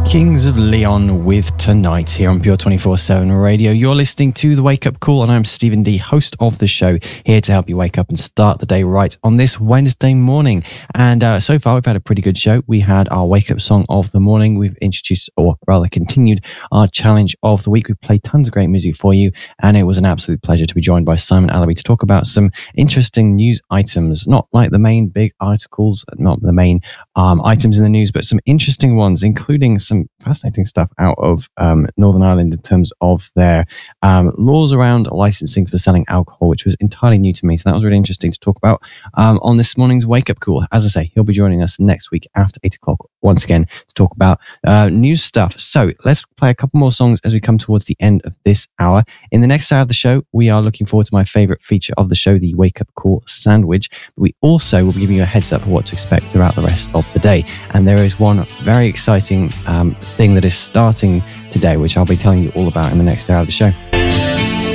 Kings of Leon with Tonight here on Pure 24/7 Radio. You're listening to The Wake Up Call, and I'm Stephen D, host of the show, here to help you wake up and start the day right on this Wednesday morning. And so far, we've had a pretty good show. We had our wake up song of the morning. We've introduced, or rather continued, our challenge of the week. We've played tons of great music for you, and it was an absolute pleasure to be joined by Simon Alabi to talk about some interesting news items, not like the main big articles, not the main items in the news, but some interesting ones, including some fascinating stuff out of Northern Ireland in terms of their laws around licensing for selling alcohol, which was entirely new to me. So that was really interesting to talk about on this morning's Wake Up Call. As I say, he'll be joining us next week after 8 o'clock once again to talk about news stuff. So let's play a couple more songs as we come towards the end of this hour. In the next hour of the show, we are looking forward to my favorite feature of the show, the Wake Up Call sandwich. But we also will be giving you a heads up of what to expect throughout the rest of the day. And there is one very exciting thing that is starting today, which I'll be telling you all about in the next hour of the show.